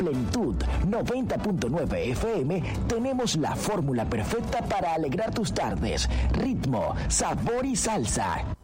Plenitud 90.9 FM tenemos la fórmula perfecta para alegrar tus tardes. Ritmo, sabor y salsa.